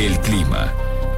El clima.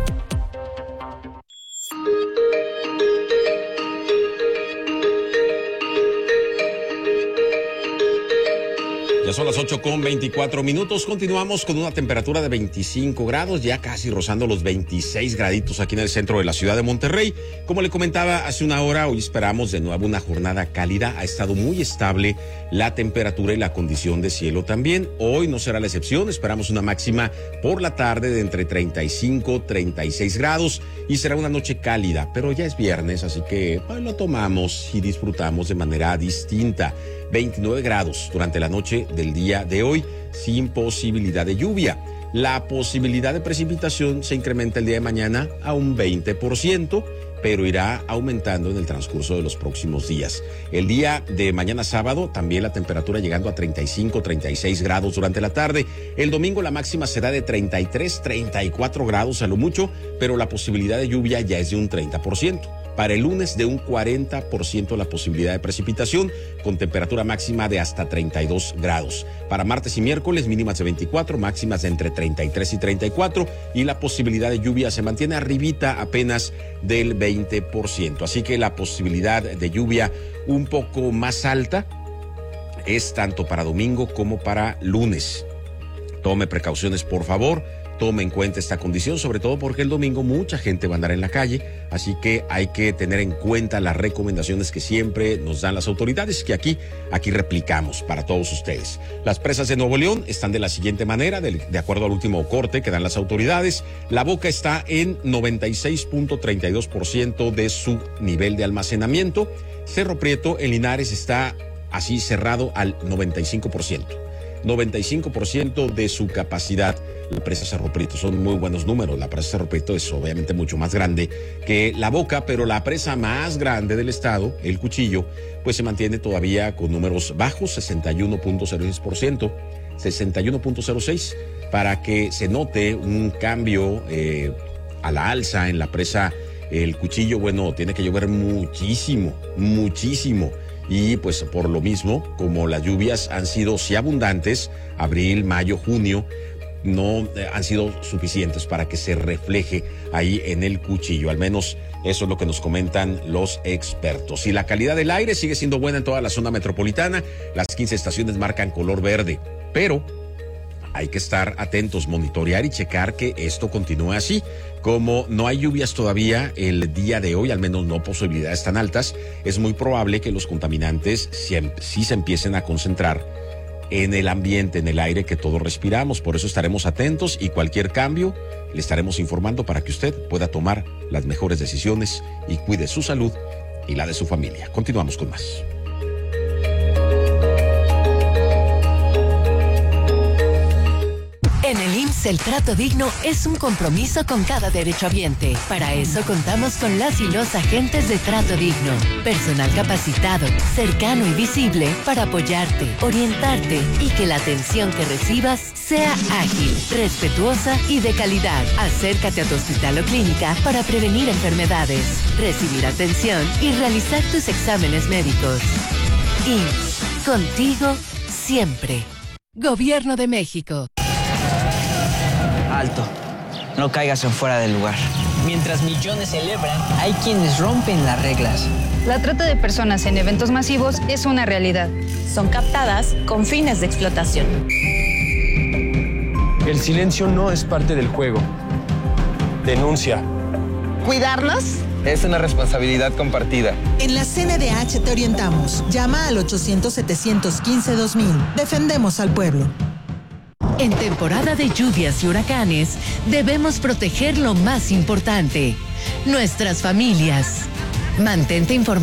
Ya son las 8:24. Continuamos con una temperatura de 25 grados, ya casi rozando los 26 graditos aquí en el centro de la ciudad de Monterrey. Como le comentaba hace una hora, hoy esperamos de nuevo una jornada cálida. Ha estado muy estable la temperatura y la condición de cielo también. Hoy no será la excepción. Esperamos una máxima por la tarde de entre 35 y 36 grados y será una noche cálida, pero ya es viernes, así que lo tomamos y disfrutamos de manera distinta. 29 grados durante la noche del día de hoy, sin posibilidad de lluvia. La posibilidad de precipitación se incrementa el día de mañana a un 20%, pero irá aumentando en el transcurso de los próximos días. El día de mañana sábado, también la temperatura llegando a 35, 36 grados durante la tarde. El domingo la máxima será de 33, 34 grados a lo mucho, pero la posibilidad de lluvia ya es de un 30%. Para el lunes de un 40% la posibilidad de precipitación, con temperatura máxima de hasta 32 grados. Para martes y miércoles mínimas de 24, máximas de entre 33 y 34, y la posibilidad de lluvia se mantiene arribita apenas del 20%. Así que la posibilidad de lluvia un poco más alta es tanto para domingo como para lunes. Tome precauciones, por favor. Tome en cuenta esta condición, sobre todo porque el domingo mucha gente va a andar en la calle, así que hay que tener en cuenta las recomendaciones que siempre nos dan las autoridades, que aquí replicamos para todos ustedes. Las presas de Nuevo León están de la siguiente manera, de acuerdo al último corte que dan las autoridades. La Boca está en 96.32% de su nivel de almacenamiento. Cerro Prieto en Linares está así cerrado al 95%. 95% de su capacidad. La presa Cerro Prieto son muy buenos números. La presa Cerro Prieto es obviamente mucho más grande que La Boca, pero la presa más grande del estado, El Cuchillo, pues se mantiene todavía con números bajos, 61.06%, 61.06%, para que se note un cambio a la alza en la presa El Cuchillo. Bueno, tiene que llover muchísimo. Y pues por lo mismo, como las lluvias han sido sí abundantes, abril, mayo, junio, no han sido suficientes para que se refleje ahí en El Cuchillo. Al menos eso es lo que nos comentan los expertos. Y la calidad del aire sigue siendo buena en toda la zona metropolitana. Las 15 estaciones marcan color verde, pero hay que estar atentos, monitorear y checar que esto continúe así. Como no hay lluvias todavía el día de hoy, al menos no posibilidades tan altas, es muy probable que los contaminantes sí se empiecen a concentrar en el ambiente, en el aire que todos respiramos. Por eso estaremos atentos y cualquier cambio le estaremos informando para que usted pueda tomar las mejores decisiones y cuide su salud y la de su familia. Continuamos con más. En el IMSS, el trato digno es un compromiso con cada derechohabiente. Para eso contamos con las y los agentes de trato digno. Personal capacitado, cercano y visible para apoyarte, orientarte y que la atención que recibas sea ágil, respetuosa y de calidad. Acércate a tu hospital o clínica para prevenir enfermedades, recibir atención y realizar tus exámenes médicos. IMSS, contigo siempre. Gobierno de México. Alto, no caigas en fuera del lugar. Mientras millones celebran, hay quienes rompen las reglas. La trata de personas en eventos masivos es una realidad. Son captadas con fines de explotación. El silencio no es parte del juego. Denuncia. ¿Cuidarnos? Es una responsabilidad compartida. En la CNDH te orientamos. Llama al 800-715-2000. Defendemos al pueblo. En temporada de lluvias y huracanes, debemos proteger lo más importante, nuestras familias. Mantente informado.